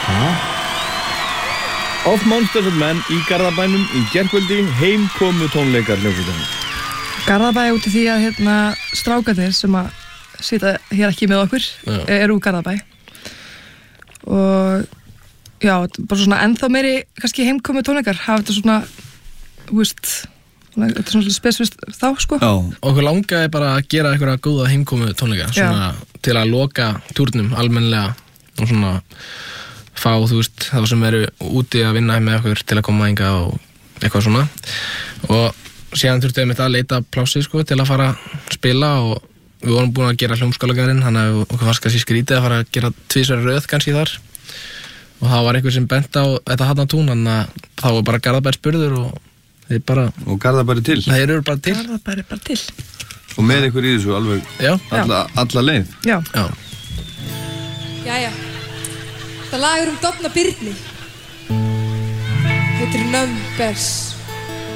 Of Monsters and Men í Garðabænum í gærkvöldi, heimkomu tónleikar hljómsveitarinnar. Garðabæ út af því að strákarnir sem að sita hér ekki með okkur eru úr Garðabæ. Og já, bara svona ennþá meiri kannski heimkomu tónleikar, hafa þetta svona, þú veist, þetta er svona spesifist þá, sko. Já, okkur langaði bara að gera einhverja góða heimkomu tónleika, svona til að loka túrnum almennilega og svona fá, þú veist, þá sem eru úti að vinna með okkur til að koma hingað og eitthvað svona. Og síðan þurftum við að leita plássi, sko, til að fara að spila og við vorum búin að gera hljómskálagarðinn, þannig að okkur fannst kannski skrítið að fara að gera 2 röð kannski þar. Og það var einhver sem bent á þetta Hatnatún, þannig að þá var bara Garðabær spurður og þeir bara... Og Garðabær til? Þeir eru bara til. Garðabær bara til. Og með ykkur í þessu alveg alla leið? Já. Jæja. Það lag dofna Birni. Heitir Numbers.